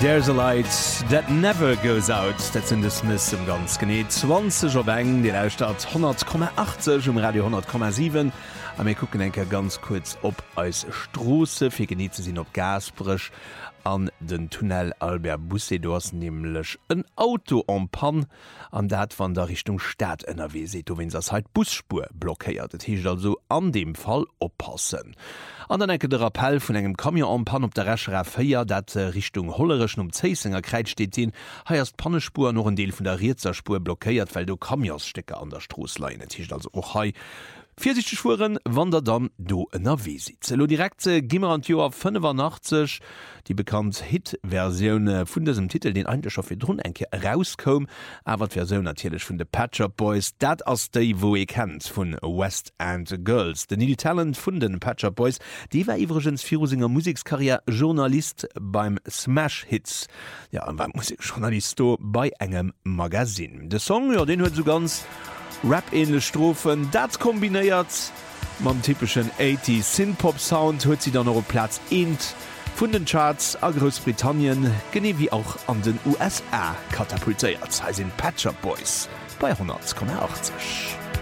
There's a light that never goes out. Dat sind des Miss im ganz genet 20 op eng den Ausstaat 100,80 Radio 10,7 a mir gucken enker ganz kurz op als Strose fir geniet ze sinn op Gasbrech an den Tunnel Albert Bussedors nämlich ein Auto en Pan an dat van der Richtung Stadt NRW se wenn das halt Busspur blockiert. Das heißt also an dem Fall oppassen. An der Ecke der Appell vun engem Kamion en Pan op der Recher feier, dat Richtung Hollerischen Zeisinger Kreit steht hin, ha erst Pannespur noch ein Deel vun der Rierzerspur blockiert, weil du Kamionsstecker an der Stroßleine. Das heißt also auch hei 40 Spuren wander dann do NRW sitze. Lo direkte gimmer an Joer 85 die bekannt Hit-Version vun diesem Titel den eigentlich auf Drun enke rauskom, aber Version natürlich vun de Pet Shop Boys, dat as de wo ihr kennt vun West End Girls. Den Neil Talent vun den Pet Shop Boys, die war übrigens Firusinger Musikskarriere Journalist beim Smash Hits. Ja, und war Musikjournalist bei engem Magazin. De Song, ja, den hört so ganz Rap-ähnliche Strophen, dat kombiniert mam typischen 80s Synth-Pop-Sound huet sie dann noch Platz 1 vun den Charts a Großbritannien, gene wie auch an den USA katapultiert. Sie sind Pet Shop Boys bei 100,80.